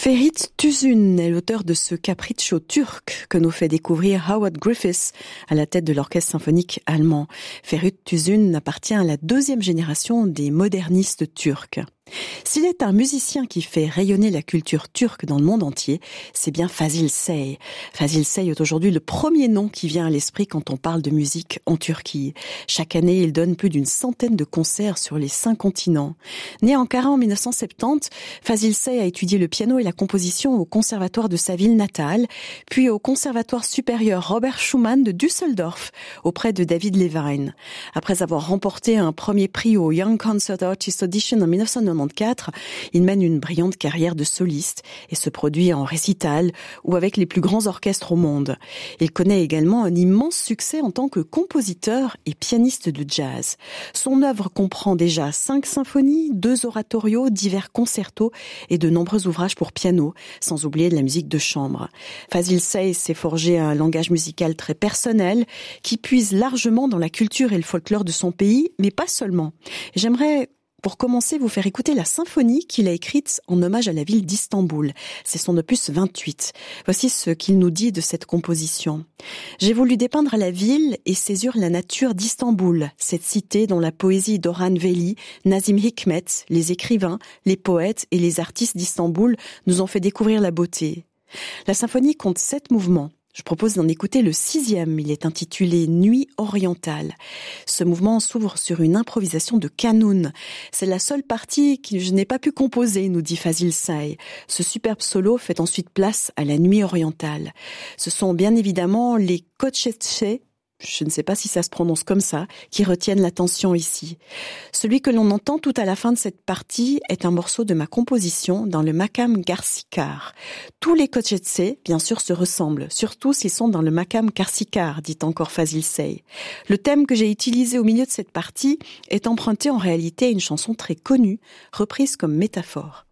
Ferit Tüzün est l'auteur de ce capriccio turc que nous fait découvrir Howard Griffiths à la tête de l'orchestre symphonique allemand. Ferit Tüzün appartient à la deuxième génération des modernistes turcs. S'il est un musicien qui fait rayonner la culture turque dans le monde entier, c'est bien Fazil Say. Fazil Say est aujourd'hui le premier nom qui vient à l'esprit quand on parle de musique en Turquie. Chaque année, il donne plus d'une centaine de concerts sur les 5 continents. Né en Ankara en 1970, Fazil Say a étudié le piano et la composition au conservatoire de sa ville natale, puis au conservatoire supérieur Robert Schumann de Düsseldorf, auprès de David Levine. Après avoir remporté un premier prix au Young Concert Artist Audition en 1994, il mène une brillante carrière de soliste et se produit en récital ou avec les plus grands orchestres au monde. Il connaît également un immense succès en tant que compositeur et pianiste de jazz. Son œuvre comprend déjà 5 symphonies, 2 oratorios, divers concertos et de nombreux ouvrages pour piano, sans oublier de la musique de chambre. Fazil Say s'est forgé un langage musical très personnel qui puise largement dans la culture et le folklore de son pays, mais pas seulement. J'aimerais pour commencer, vous faire écouter la symphonie qu'il a écrite en hommage à la ville d'Istanbul. C'est son opus 28. Voici ce qu'il nous dit de cette composition. J'ai voulu dépeindre la ville et saisir la nature d'Istanbul, cette cité dont la poésie d'Orhan Veli, Nazim Hikmet, les écrivains, les poètes et les artistes d'Istanbul nous ont fait découvrir la beauté. La symphonie compte 7 mouvements. Je propose d'en écouter le 6e, il est intitulé Nuit orientale. Ce mouvement s'ouvre sur une improvisation de Kanoun. C'est la seule partie que je n'ai pas pu composer, nous dit Fazil Say. Ce superbe solo fait ensuite place à la Nuit orientale. Ce sont bien évidemment les Koçetçe, je ne sais pas si ça se prononce comme ça, qui retiennent l'attention ici. Celui que l'on entend tout à la fin de cette partie est un morceau de ma composition dans le makam Garsikar. Tous les Koçetçe, bien sûr, se ressemblent, surtout s'ils sont dans le makam Garsikar, dit encore Fazil Say. Le thème que j'ai utilisé au milieu de cette partie est emprunté en réalité à une chanson très connue, reprise comme métaphore.